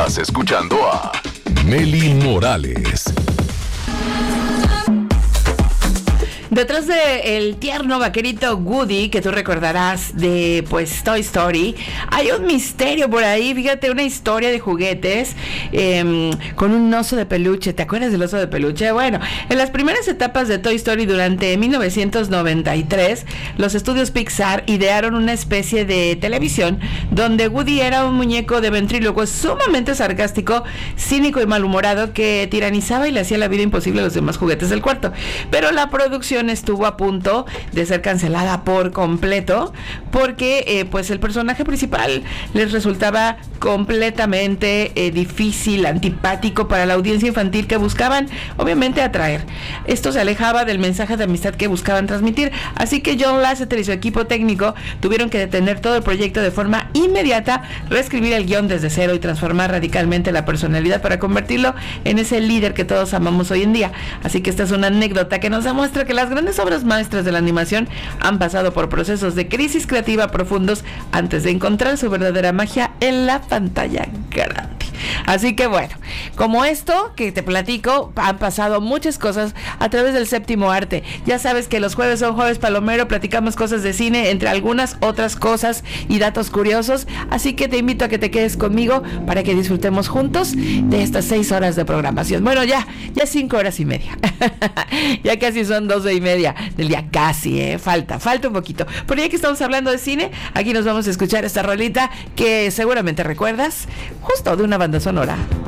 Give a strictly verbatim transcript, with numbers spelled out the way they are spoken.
Estás escuchando a Meli Morales. Detrás de el tierno vaquerito Woody, que tú recordarás de, pues, Toy Story, hay un misterio por ahí. Fíjate, una historia de juguetes eh, con un oso de peluche. ¿Te acuerdas del oso de peluche? Bueno, en las primeras etapas de Toy Story durante mil novecientos noventa y tres, los estudios Pixar idearon una especie de televisión donde Woody era un muñeco de ventrílocuo sumamente sarcástico, cínico y malhumorado que tiranizaba y le hacía la vida imposible a los demás juguetes del cuarto. Pero la producción estuvo a punto de ser cancelada por completo porque eh, pues el personaje principal les resultaba completamente eh, difícil, antipático para la audiencia infantil que buscaban obviamente atraer. Esto se alejaba del mensaje de amistad que buscaban transmitir, así que John Lasseter y su equipo técnico tuvieron que detener todo el proyecto de forma inmediata, reescribir el guión desde cero y transformar radicalmente la personalidad para convertirlo en ese líder que todos amamos hoy en día. Así que esta es una anécdota que nos demuestra que las grandes obras maestras de la animación han pasado por procesos de crisis creativa profundos antes de encontrar su verdadera magia en la pantalla grande. Así que bueno, como esto que te platico, han pasado muchas cosas a través del séptimo arte. Ya sabes que los jueves son jueves palomero, platicamos cosas de cine, entre algunas otras cosas y datos curiosos. Así que te invito a que te quedes conmigo para que disfrutemos juntos de estas seis horas de programación. Bueno, ya, ya cinco horas y media. Ya casi son doce y media del día, casi, ¿eh? Falta, falta un poquito. Pero ya que estamos hablando de cine, aquí nos vamos a escuchar esta rolita que seguramente recuerdas, justo de una banda sonora